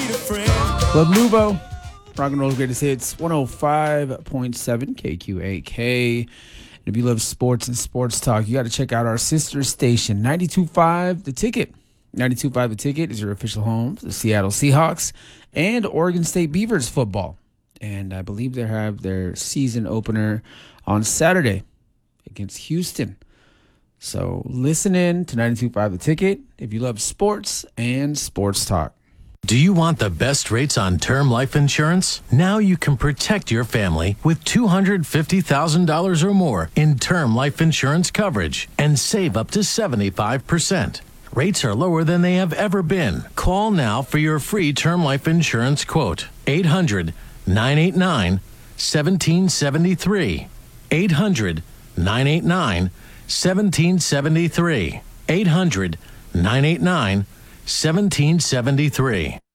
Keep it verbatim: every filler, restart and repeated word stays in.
Club Nouveau, rock and roll's greatest hits, one oh five point seven K Q A K. And if you love sports and sports talk, you got to check out our sister station, ninety-two point five The Ticket. ninety-two point five The Ticket is your official home for the Seattle Seahawks and Oregon State Beavers football. And I believe they have their season opener on Saturday against Houston. So listen in to ninety-two point five The Ticket if you love sports and sports talk. Do you want the best rates on term life insurance? Now you can protect your family with two hundred fifty thousand dollars or more in term life insurance coverage and save up to seventy-five percent. Rates are lower than they have ever been. Call now for your free term life insurance quote. eight hundred, nine eight nine, one seven seven three. eight hundred, nine eight nine, one seven seven three. eight hundred, nine eight nine, one seven seven three.